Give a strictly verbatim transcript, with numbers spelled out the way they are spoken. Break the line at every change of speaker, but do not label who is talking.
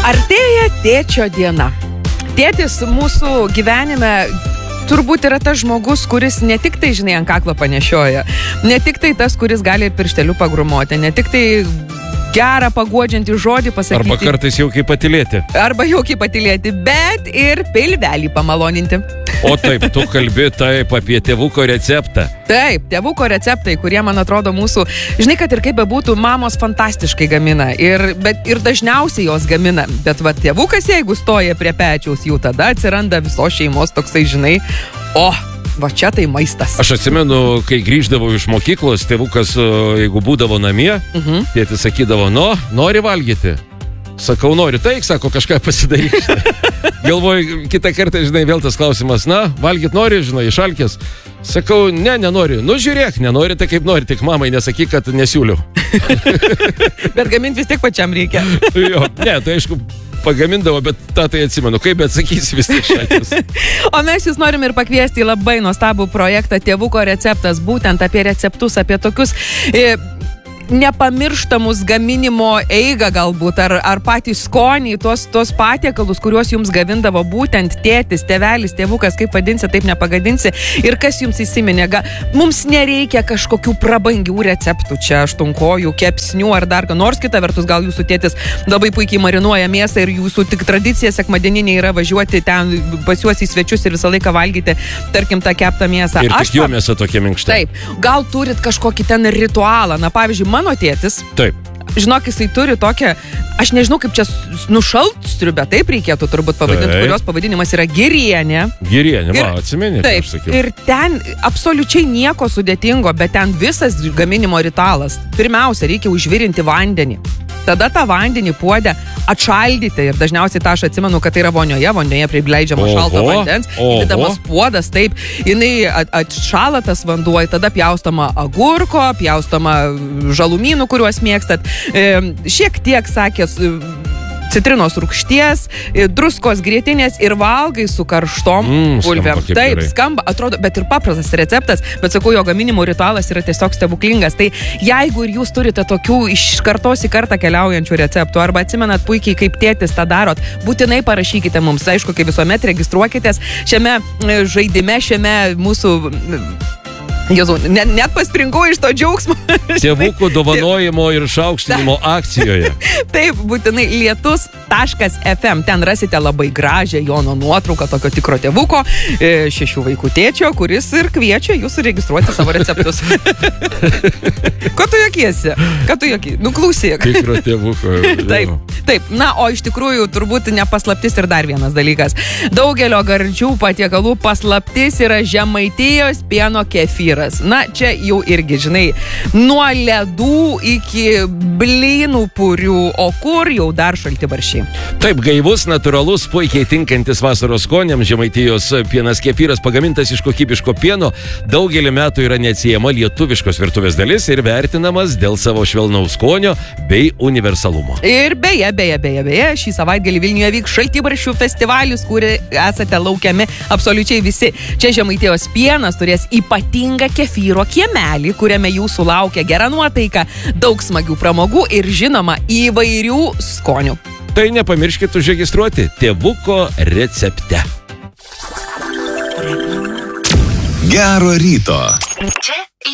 Artėja tėčio diena. Tėtis mūsų gyvenime turbūt yra tas žmogus, kuris ne tik tai, žinai, ant kaklo panešioja, ne tik tai tas, kuris gali piršteliu pagrumoti, ne tik tai gerą paguodžiantį žodį pasakyti.
Arba kartais jaukiai patylėti.
Arba jaukiai patylėti, bet ir pilvelį pamaloninti.
O taip, tu kalbi taip apie tėvuko receptą.
Taip, tėvuko receptai, kurie, man atrodo, mūsų, žinai, kad ir kaip bebūtų, mamos fantastiškai gamina. Ir, bet, ir dažniausiai jos gamina. Bet va, tėvukas, jeigu stoja prie pečiaus, jau tada atsiranda visos šeimos toksai, žinai, o, va čia tai maistas.
Aš atsimenu, kai grįždavau iš mokyklos, tėvukas, jeigu būdavo namie, uh-huh. tėtis sakydavo, no, nori valgyti? Sakau, noriu. Taik, sako, kažką pasidaryk. Galvoju, kitą kartą, žinai, vėl tas klausimas, na, valgyt nori, žinai, išalkęs. Sakau, ne, nenoriu. Nu, žiūrėk, nenori, tai kaip nori, tik mamai nesakyk, kad nesiūliu.
Bet gaminti vis tiek pačiam reikia.
Jo, ne, tai aišku, pagamindavo, bet tą tai atsimenu, kaip atsakysi vis tiek šakis.
O mes jūs norim ir pakviesti į labai nuostabų projektą Tėvuko receptas, būtent apie receptus, apie tokius e, nepamirštamus gaminimo eigą galbūt, ar, ar patys skoniai, tuos, tuos patiekalus, kuriuos jums gavindavo būtent tėtis, tėvelis, tėvukas, kaip vadinsi, taip nepagadinsi, ir kas jums įsiminė. Ga, mums nereikia kažkokių prabangių receptų, čia aštunkojų, kepsnių ar dar, nors kita vertus gal jūsų tėtis labai puikiai marinuoja mėsą ir jūsų tik tradicija sekmadieninė yra važiuoti ten pas juos į svečius ir visą laiką valgyti, tarkim, tą keptą mėsą.
Ir tik jo mėsa tokia minkšta.
Taip, gal turit kažkokį ten ritualą, na pavyzdžiui, mano tėtis,
taip.
Žinok, jisai turi tokią, aš nežinau kaip čia nušaltstriubę, taip reikėtų turbūt pavadinti, taip. Kurios pavadinimas yra girienė.
Girienė, va, atsimeni.
Taip, ir ten absoliučiai nieko sudėtingo, bet ten visas gaminimo ritualas. Pirmiausia, reikia užvirinti vandenį. Tada tą vandenį puodę atšaldyti ir dažniausiai tą aš atsimenu, kad tai yra vonioje, vonioje prileidžiama šalto vandens, įdedamas puodas, taip, jinai atšala tas vanduo, tada pjaustoma agurko, pjaustoma žalumynų, kuriuos mėgstat, e, šiek tiek, sakės, citrinos rūgšties, druskos grietinės ir valgai su karštom mm, bulvėm. Taip, gerai. Skamba, atrodo, bet ir paprastas receptas, bet sakau, jo gaminimo ritualas yra tiesiog stebuklingas. Tai jeigu ir jūs turite tokių iš kartos į kartą keliaujančių receptų, arba atsimenat puikiai, kaip tėtis tą darot, būtinai parašykite mums. Aišku, kaip visuomet registruokitės šiame žaidime, šiame mūsų... Jėzau, net, net paspringau iš to džiaugsmo.
Tėvukų dovanojimo ir šaukštinimo akcijoje.
Taip, būtinai lietus taškas ef em. Ten rasite labai gražią Jono nuotrauką tokio tikro tėvuko, šešių vaikų tėčio, kuris ir kviečia jūs registruoti savo receptus. Ko tu jokiesi? Ką tu jokiesi? Nu, klausyk.
Tikro tėvuko.
Taip, taip. Na, o iš tikrųjų turbūt nepaslaptis ir dar vienas dalykas. Daugelio gardžių patiekalų paslaptis yra Žemaitijos pieno kefyras. Na, čia jau irgi, žinai, nuo ledų iki blynų purių, o kur jau dar šaltibarščiai.
Taip, gaivus, natūralus, puikiai tinkantis vasaros skoniam, Žemaitijos pienas kefyras pagamintas iš kokybiško pieno, daugelį metų yra neatsiejama lietuviškos virtuvės dalis ir vertinamas dėl savo švelnaus skonio bei universalumo.
Ir beje, beje, beje, beje, šį savaitgalį Vilniuje vyks šaltibarščių festivalis, kurį esate laukiami absoliučiai visi. Čia Žemaitijos pienas turės ypatingą kefyro kiemelį, kuriame jūsų laukia gera nuotaika, daug smagių pramogų ir žinoma įvairių skonių.
Tai nepamirškit užregistruoti Tėvuko recepte.
Gero ryto.
Čia